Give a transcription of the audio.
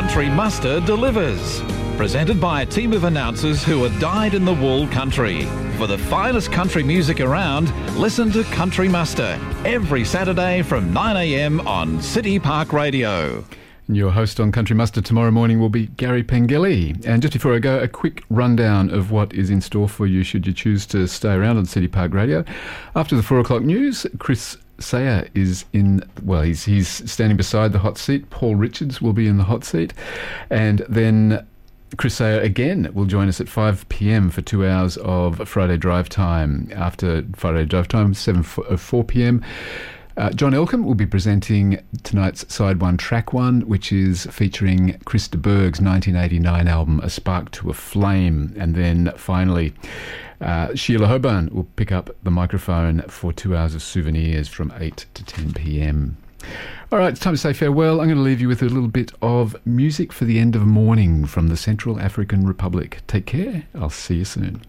Country Muster delivers. Presented by a team of announcers who are dyed-in-the-wool country. For the finest country music around, listen to Country Muster every Saturday from 9 a.m. on City Park Radio. Your host on Country Muster tomorrow morning will be Gary Pengelly. And just before I go, a quick rundown of what is in store for you should you choose to stay around on City Park Radio. After the 4 o'clock news, Chris Sayer is he's standing beside the hot seat. Paul Richards will be in the hot seat. And then Chris Sayer again will join us at 5 p.m. for 2 hours of Friday Drive Time. After Friday Drive Time, 4 p.m, John Elcombe will be presenting tonight's Side 1, Track 1, which is featuring Chris de Burgh's 1989 album, A Spark to a Flame. And then finally, Sheila Hoban will pick up the microphone for 2 hours of souvenirs from 8 to 10 p.m. All right, it's time to say farewell. I'm going to leave you with a little bit of music for the end of morning from the Central African Republic. Take care. I'll see you soon.